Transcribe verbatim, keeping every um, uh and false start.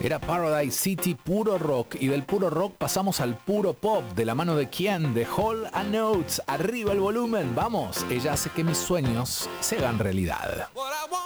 Era Paradise City, puro rock. Y del puro rock pasamos al puro pop. De la mano de quién? De Hall and Oates. Arriba el volumen, vamos. Ella hace que mis sueños se hagan realidad.